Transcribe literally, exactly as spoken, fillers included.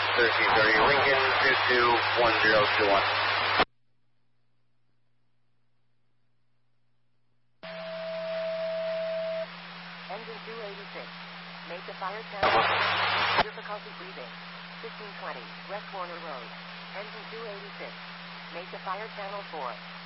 thirteen thirty, Lincoln two two one zero two one. Engine two eighty-six. Make the fire channel. Difficulty breathing. fifteen twenty, West Warner Road. Engine two eighty-six. Make the fire channel four.